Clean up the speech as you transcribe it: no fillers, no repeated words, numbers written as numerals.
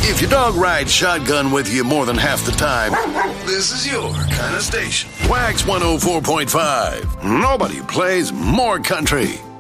If your dog rides shotgun with you more than half the time, this is your kind of station. Wax 104.5. Nobody plays more country.